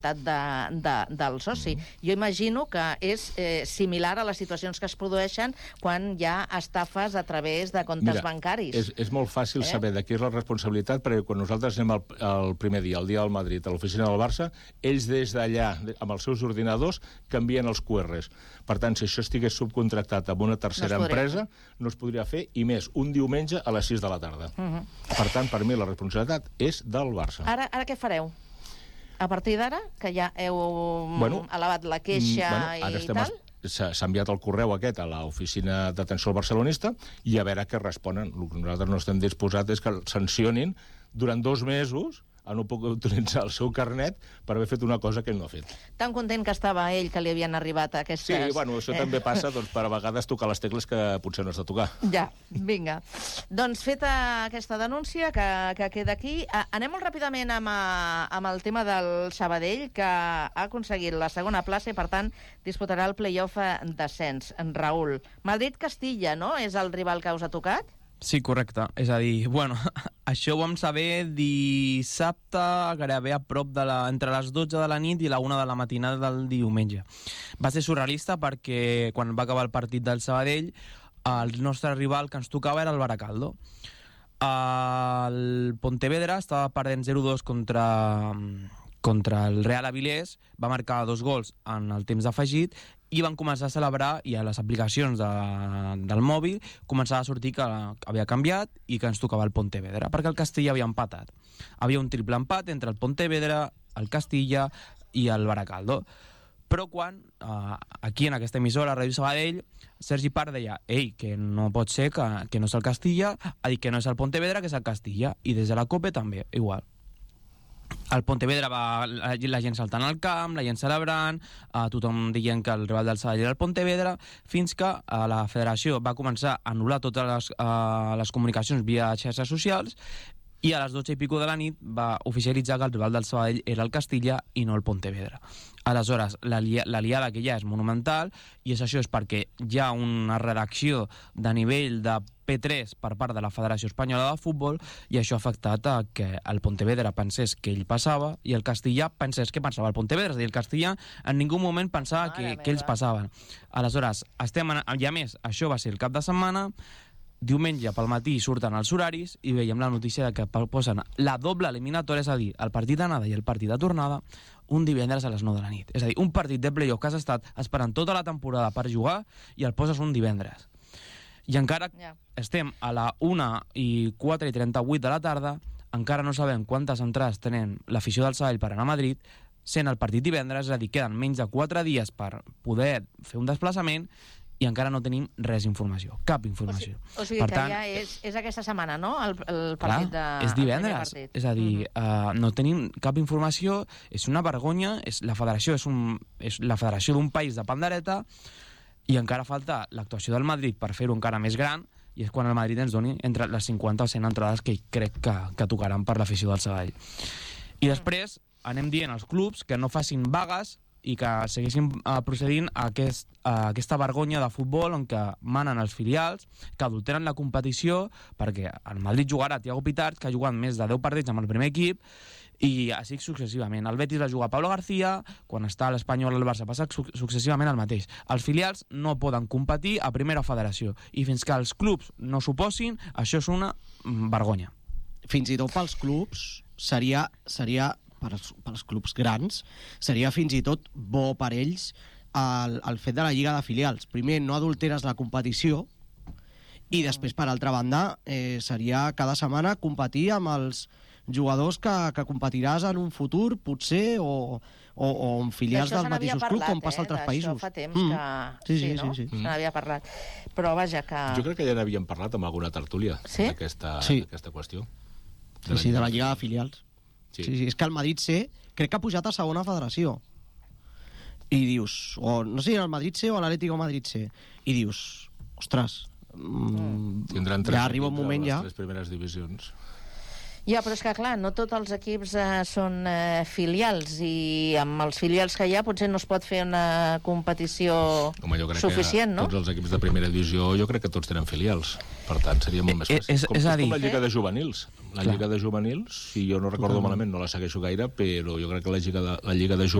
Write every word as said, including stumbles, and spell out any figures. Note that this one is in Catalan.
De, de, del soci. Mm. Jo imagino que és eh, similar a les situacions que es produeixen quan hi ha estafes a través de comptes Mira, bancaris. És, és molt fàcil eh? saber de qui és la responsabilitat, perquè quan nosaltres anem el, el primer dia, el dia del Madrid, a l'oficina del Barça, ells des d'allà, amb els seus ordinadors, canvien els Q Rs. Per tant, si això estigués subcontractat amb una tercera no empresa, no es podria fer, i més, un diumenge a les sis de la tarda. Uh -huh. Per tant, per mi, la responsabilitat és del Barça. Ara, ara què fareu? A partir d'ara, que ja heu bueno, elevat la queixa bueno, i tal... S'ha enviat el correu aquest a l'oficina d'atenció al barcelonista i a veure què responen. El que nosaltres no estem disposats és que el sancionin durant dos mesos a no poder utilitzar el seu carnet per haver fet una cosa que ell no ha fet. Tan content que estava ell que li havien arribat aquestes... Sí, bueno, això eh? també passa doncs, per a vegades tocar les tecles que potser no has de tocar. Ja, vinga. Doncs feta aquesta denúncia, que, que queda aquí, anem molt ràpidament amb, a, amb el tema del Sabadell, que ha aconseguit la segona plaça i, per tant, disputarà el play-off d'ascens. Raül, Madrid-Castilla, no?, és el rival que us ha tocat? Sí, correcte. És a dir, bueno, això ho vam saber dissabte, gairebé a prop de la, entre les dotze de la nit i la una de la matinada del diumenge. Va ser surrealista perquè quan va acabar el partit del Sabadell, el nostre rival que ens tocava era el Baracaldo. El Pontevedra estava perdent zero dos contra, contra el Real Avilés, va marcar dos gols en el temps afegit i van començar a celebrar, i a les aplicacions de, del mòbil començava a sortir que havia canviat i que ens tocava el Pontevedra, perquè el Castilla havia empatat. Havia un triple empat entre el Pontevedra, el Castilla i el Baracaldo. Però quan, eh, aquí en aquesta emissora, Ràdio Sabadell, Sergi Parr deia, ei, que no pot ser, que, que no és el Castilla, ha dit que no és el Pontevedra, que és el Castilla, i des de la COPE també, igual. El Pontevedra va la, la gent saltant al camp, la gent celebrant, eh, tothom dient que el rival del Sabadell era el Pontevedra, fins que eh, la federació va començar a anul·lar totes les, eh, les comunicacions via xarxes socials i a les dotze i pico de la nit va oficialitzar que el rival del Sabadell era el Castilla i no el Pontevedra. Aleshores, l'aliada que hi ha és monumental, i és això és perquè hi ha una redacció de nivell de P tres per part de la Federació Espanyola de Futbol, i això ha afectat a que el Pontevedra pensés que ell passava i el Castilla pensés que pensava el Pontevedra. És a dir, el Castilla en ningú moment pensava que, que ells passaven. Aleshores, estem en, i a més, això va ser el cap de setmana. Diumenge pel matí surten els horaris i veiem la notícia de que posen la doble eliminatòria, és a dir, el partit d'anada i el partit de tornada, un divendres a les nou de la nit. És a dir, un partit de playoff que has estat esperant tota la temporada per jugar i el poses un divendres. I encara yeah. estem a la una i quatre i trenta-vuit de la tarda, encara no sabem quantes entrades tenen l'afició del Sabadell per anar a Madrid, sent el partit divendres, és a dir, queden menys de quatre dies per poder fer un desplaçament, i encara no tenim res d'informació, cap informació. O sigui, o sigui que tant, ja és, és aquesta setmana, no?, el, el partit clar, de... és divendres, és a dir, uh-huh. uh, no tenim cap informació, és una vergonya, és, la federació és, un, és la federació d'un país de pandereta, i encara falta l'actuació del Madrid per fer-ho encara més gran, i és quan el Madrid ens doni entre les cinquanta o cent entrades que crec que, que tocaran per l'afició del Sabadell. I després anem dient als clubs que no facin vagues i que segueixin uh, procedint a, aquest, a aquesta vergonya de futbol on que manen els filials, que adulteren la competició, perquè el Madrid jugarà Thiago Pitart, que ha jugat més de deu partits amb el primer equip, i així successivament. El Betis va jugar Pablo García, quan està a l'Espanyol el Barça passa successivament el mateix. Els filials no poden competir a primera federació, i fins que els clubs no s'oposin, això és una vergonya. Fins i tot pels clubs seria... seria... per als, per als clubs grans, seria fins i tot bo per ells el, el fet de la lliga de filials. Primer, no adulteres la competició, i després, per altra banda, eh, seria cada setmana competir amb els jugadors que, que competiràs en un futur, potser, o, o, o en filials dels mateixos clubs, com passa a altres països. Això fa temps que... Mm. Sí, sí, sí, no? sí, sí. Se n'havia parlat. Però vaja que... Jo crec que ja n'havíem parlat amb alguna tertúlia sí? d'aquesta sí. qüestió. Sí, sí, de la lliga de filials. Sí. Sí, sí, és que el Madrid C crec que ha pujat a segona federació, i dius, o no sé, el Madrid C o l'Atlético Madrid C, i dius, ostres, mm, tindran tres ja arriba un moment ja... les tres primeres divisions. Ja, però és que, clar, no tots els equips eh, són eh, filials i amb els filials que hi ha potser no es pot fer una competició Home, jo crec suficient, que no? tots els equips de primera divisió jo crec que tots tenen filials. Per tant, seria molt més Eh, fàcil. és- Com, és a és com dir- la Lliga de Juvenils. La Clar. Lliga de Juvenils, si jo no recordo malament, no la segueixo gaire, però jo crec que la Lliga de, la Lliga de Juvenils